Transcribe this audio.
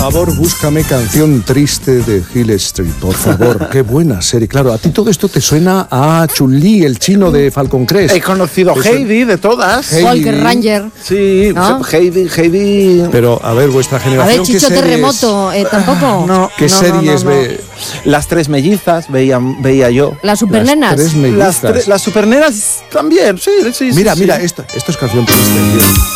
favor, búscame Canción Triste de Hill Street, por favor. Qué buena serie. Claro, a ti todo esto te suena a Chun-Li, el chino de Falcon Crest. He conocido Heidi de todas. Walker Ranger. Sí, ¿no? Heidi. Pero, a ver, vuestra A generación, ver, Chicho ¿qué series, Terremoto, tampoco. No, ¿qué series ve? Las tres mellizas veía yo. Las supernenas. Las tres mellizas. Las supernenas también, sí. Mira, esta, esto es Canción Triste, tío.